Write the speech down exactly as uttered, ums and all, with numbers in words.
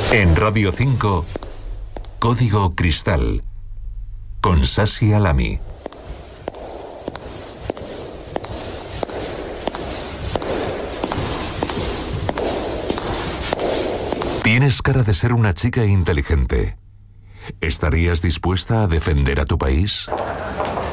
En Radio cinco, Código Cristal, con Sasi Alami. Tienes cara de ser una chica inteligente. ¿Estarías dispuesta a defender a tu país?